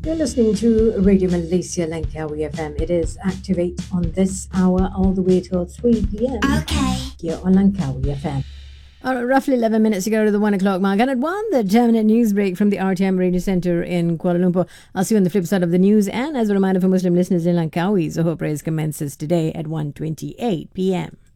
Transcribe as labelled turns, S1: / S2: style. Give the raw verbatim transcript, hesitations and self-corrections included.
S1: You're listening to Radio Malaysia Langkawi F M. It is Activate on this hour all the way till three p.m.
S2: Okay.
S1: Here on Langkawi F M.
S3: All right, roughly eleven minutes to go to the one o'clock mark. And at one, the ten-minute news break from the R T M Radio Centre in Kuala Lumpur. I'll see you on the flip side of the news. And as a reminder for Muslim listeners in Langkawi, Zohor prayers commences today at one twenty-eight p.m.